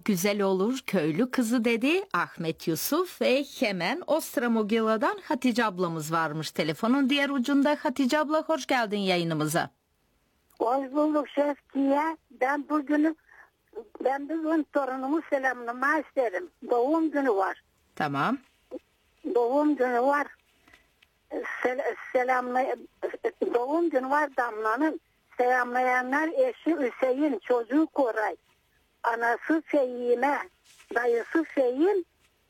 Güzel olur köylü kızı dedi Ahmet Yusuf ve hemen Ostramogila'dan Hatice ablamız varmış telefonun diğer ucunda. Hatice abla hoş geldin yayınımıza. Hoş bulduk Şevkiye. Ben bugün torunumu selamlamak isterim. Doğum günü var. Tamam. Doğum günü var. Doğum günü var Damla'nın. Selamlayanlar eşi Hüseyin, çocuğu Koray. Anası Fehime, dayısı Fehim,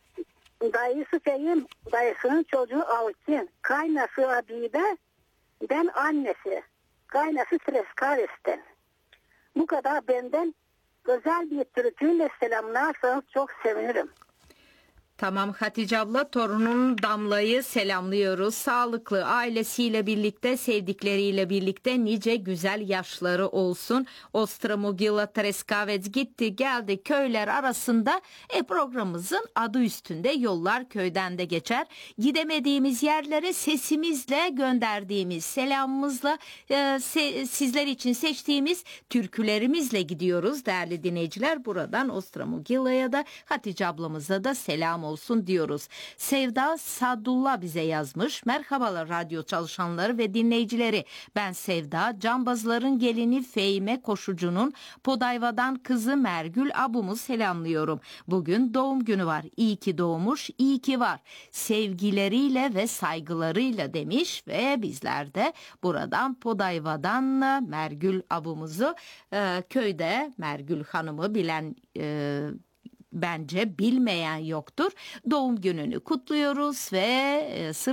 dayısının çocuğu Alkin. Kaynası Abibe, ben annesi. Kaynası Treskares'ten. Bu kadar benden özel bir türküyle selamlarsanız çok sevinirim. Tamam Hatice abla, torunun Damla'yı selamlıyoruz. Sağlıklı ailesiyle birlikte, sevdikleriyle birlikte nice güzel yaşları olsun. Ostramogila Treskavec gitti geldi köyler arasında. Programımızın adı üstünde yollar köyden de geçer. Gidemediğimiz yerlere sesimizle gönderdiğimiz selamımızla sizler için seçtiğimiz türkülerimizle gidiyoruz değerli dinleyiciler. Buradan Ostramogila'ya da Hatice ablamıza da selam olsun diyoruz. Sevda Sadullah bize yazmış. Merhabalar radyo çalışanları ve dinleyicileri. Ben Sevda, Cambazların gelini Fehime Koşucu'nun Podayva'dan kızı Mergül abumu selamlıyorum. Bugün doğum günü var. İyi ki doğmuş, iyi ki var. Sevgileriyle ve saygılarıyla demiş ve bizler de buradan Podayva'dan Mergül abumuzu köyde Mergül Hanım'ı bilen bence bilmeyen yoktur. Doğum gününü kutluyoruz ve